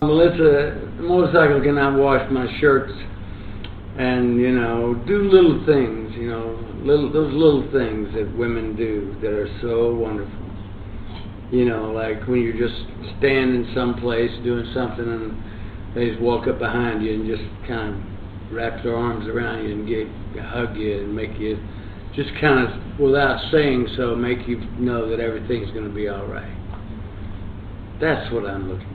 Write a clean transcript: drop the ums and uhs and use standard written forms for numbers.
Melissa, the motorcycle cannot wash my shirts, and do little things, those little things that women do that are so wonderful. Like when you're just standing someplace doing something, and they just walk up behind you and just kind of wrap their arms around you and hug you and make you just kind of, without saying so, make you know that everything's going to be all right. That's what I'm looking for.